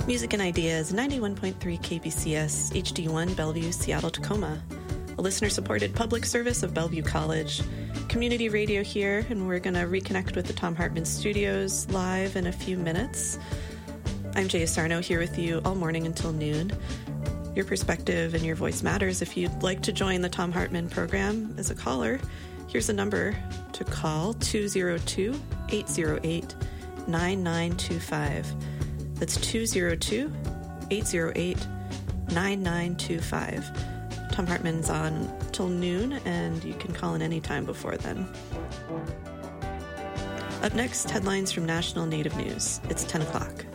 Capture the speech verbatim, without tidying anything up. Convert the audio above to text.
Music and Ideas, ninety-one point three K B C S, H D one, Bellevue, Seattle, Tacoma. A listener-supported public service of Bellevue College. Community radio here, and we're going to reconnect with the Thom Hartmann Studios live in a few minutes. I'm Jaya Sarno here with you all morning until noon. Your perspective and your voice matters. If you'd like to join the Thom Hartmann program as a caller, here's a number to call, two oh two, eight oh eight, nine nine two five. That's two oh two, eight oh eight, nine nine two five. Thom Hartmann's on till noon, and you can call in any time before then. Up next, headlines from National Native News. It's ten o'clock.